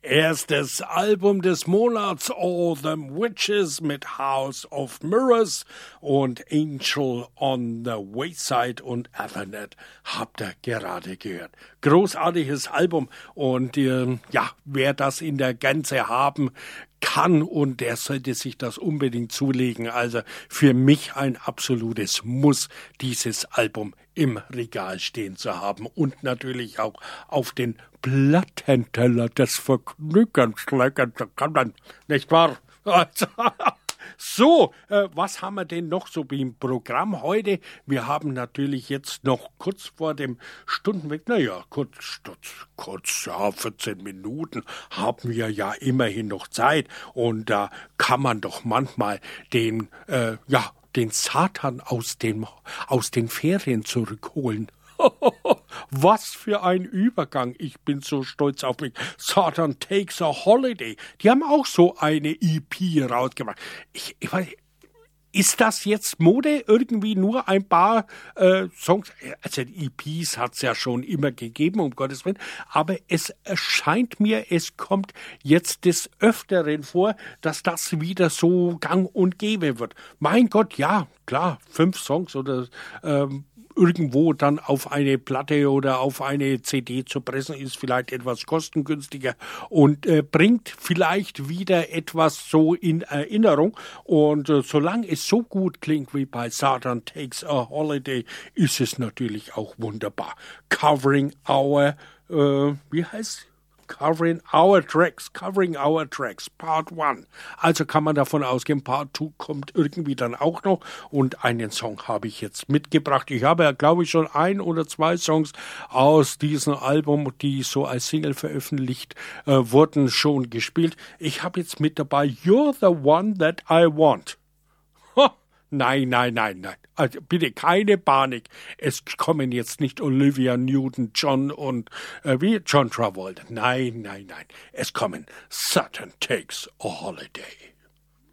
Erstes Album des Monats, All Them Witches mit House of Mirrors und Angel on the Wayside und Ethernet habt ihr gerade gehört. Großartiges Album und wer das in der Gänze haben kann und der sollte sich das unbedingt zulegen. Also für mich ein absolutes Muss, dieses Album im Regal stehen zu haben und natürlich auch auf den Plattenteller des Vergnügens legen zu können. Nicht wahr? So, was haben wir denn noch so im Programm heute? Wir haben natürlich jetzt noch kurz vor dem Stundenweg, kurz, 14 Minuten haben wir ja immerhin noch Zeit und da kann man doch manchmal den Satan aus den Ferien zurückholen. Was für ein Übergang. Ich bin so stolz auf mich. Satan Takes a Holiday. Die haben auch so eine EP rausgemacht. Ich weiß, ist das jetzt Mode? Irgendwie nur ein paar Songs? Also EPs hat es ja schon immer gegeben, um Gottes Willen. Aber es erscheint mir, es kommt jetzt des Öfteren vor, dass das wieder so gang und gäbe wird. Mein Gott, ja, klar, 5 Songs oder irgendwo dann auf eine Platte oder auf eine CD zu pressen, ist vielleicht etwas kostengünstiger und bringt vielleicht wieder etwas so in Erinnerung. Und solange es so gut klingt wie bei Satan Takes a Holiday, ist es natürlich auch wunderbar. Covering Our Tracks, Part 1. Also kann man davon ausgehen, Part 2 kommt irgendwie dann auch noch und einen Song habe ich jetzt mitgebracht. Ich habe ja, glaube ich, schon 1 oder 2 Songs aus diesem Album, die so als Single veröffentlicht wurden, schon gespielt. Ich habe jetzt mit dabei You're the One That I Want. Nein. Also bitte keine Panik. Es kommen jetzt nicht Olivia Newton-John und John Travolta. Nein. Es kommen Satan Takes a Holiday.